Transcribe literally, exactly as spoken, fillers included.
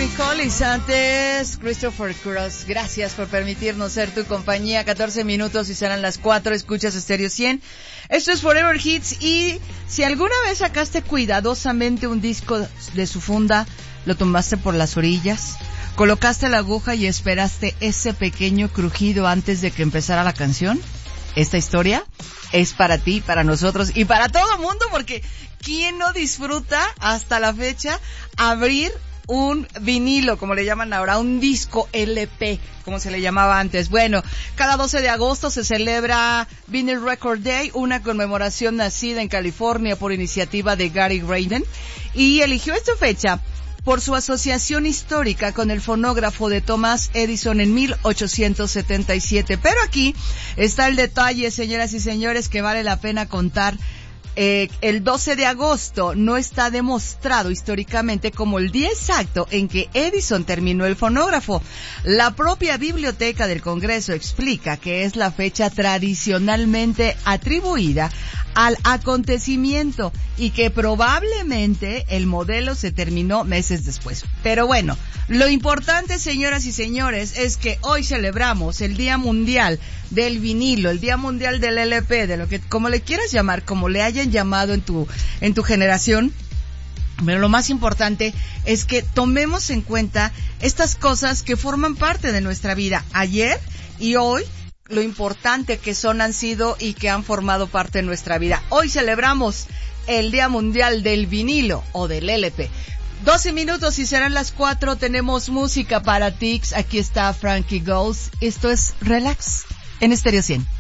Collins, antes Christopher Cross. Gracias por permitirnos ser tu compañía. catorce minutos y serán las cuatro. Escuchas Stereo cien. Esto es Forever Hits. Y si alguna vez sacaste cuidadosamente un disco de su funda, lo tomaste por las orillas, colocaste la aguja y esperaste ese pequeño crujido antes de que empezara la canción, esta historia es para ti, para nosotros y para todo el mundo, porque ¿quién no disfruta hasta la fecha abrir un vinilo, como le llaman ahora, un disco L P, como se le llamaba antes? Bueno, cada doce de agosto se celebra Vinyl Record Day, una conmemoración nacida en California por iniciativa de Gary Graydon, y eligió esta fecha por su asociación histórica con el fonógrafo de Thomas Edison en mil ochocientos setenta y siete. Pero aquí está el detalle, señoras y señores, que vale la pena contar. Eh, el doce de agosto no está demostrado históricamente como el día exacto en que Edison terminó el fonógrafo. La propia Biblioteca del Congreso explica que es la fecha tradicionalmente atribuida al acontecimiento y que probablemente el modelo se terminó meses después. Pero bueno, lo importante, señoras y señores, es que hoy celebramos el Día Mundial del Vinilo, el Día Mundial del L P, de lo que, como le quieras llamar, como le hayan llamado en tu, en tu generación. Pero lo más importante es que tomemos en cuenta estas cosas que forman parte de nuestra vida ayer y hoy, lo importante que son, han sido y que han formado parte de nuestra vida. Hoy celebramos el Día Mundial del Vinilo o del L P. doce minutos y serán las cuatro. Tenemos música para tics. Aquí está Frankie Goes. Esto es Relax en Stereo cien.